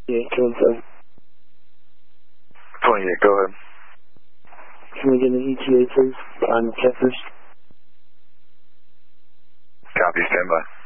Yeah, 27. 28, go ahead. Can we get an ETA, please, on Texas? Copy, stand by.